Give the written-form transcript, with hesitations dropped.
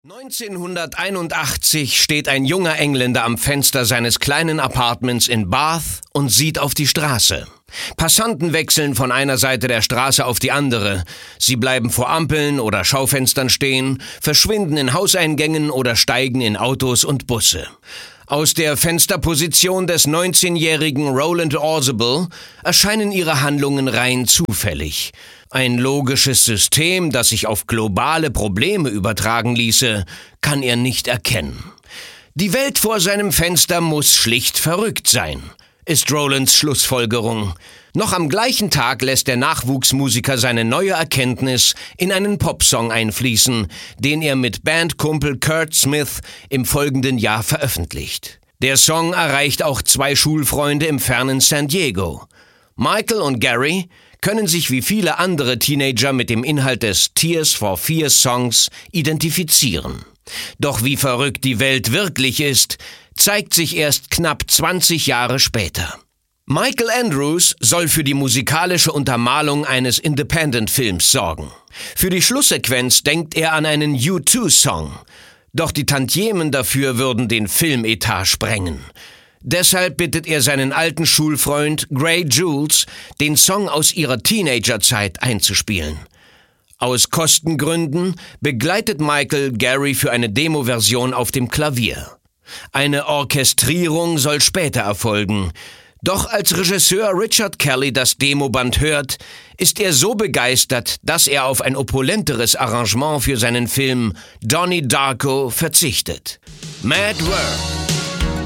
1981 steht ein junger Engländer am Fenster seines kleinen Apartments in Bath und sieht auf die Straße. Passanten wechseln von einer Seite der Straße auf die andere. Sie bleiben vor Ampeln oder Schaufenstern stehen, verschwinden in Hauseingängen oder steigen in Autos und Busse. Aus der Fensterposition des 19-jährigen Roland Orzabal erscheinen ihre Handlungen rein zufällig. Ein logisches System, das sich auf globale Probleme übertragen ließe, kann er nicht erkennen. Die Welt vor seinem Fenster muss schlicht verrückt sein, ist Rolands Schlussfolgerung. Noch am gleichen Tag lässt der Nachwuchsmusiker seine neue Erkenntnis in einen Popsong einfließen, den er mit Bandkumpel Kurt Smith im folgenden Jahr veröffentlicht. Der Song erreicht auch zwei Schulfreunde im fernen San Diego. Michael und Gary können sich wie viele andere Teenager mit dem Inhalt des Tears for Fears Songs identifizieren. Doch wie verrückt die Welt wirklich ist, zeigt sich erst knapp 20 Jahre später. Michael Andrews soll für die musikalische Untermalung eines Independent-Films sorgen. Für die Schlusssequenz denkt er an einen U2-Song. Doch die Tantiemen dafür würden den Filmetat sprengen. Deshalb bittet er seinen alten Schulfreund Gray Jules, den Song aus ihrer Teenagerzeit einzuspielen. Aus Kostengründen begleitet Michael Gary für eine Demo-Version auf dem Klavier. Eine Orchestrierung soll später erfolgen. Doch als Regisseur Richard Kelly das Demoband hört, ist er so begeistert, dass er auf ein opulenteres Arrangement für seinen Film Donnie Darko verzichtet. Mad World.